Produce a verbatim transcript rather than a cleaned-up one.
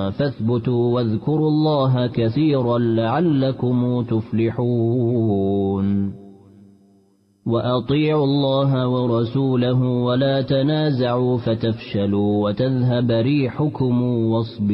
فاثبتوا واذكروا الله كثيرا لعلكم تفلحون وأطيعوا الله ورسوله ولا تنازعوا فتفشلوا وتذهب ريحكم واصبروا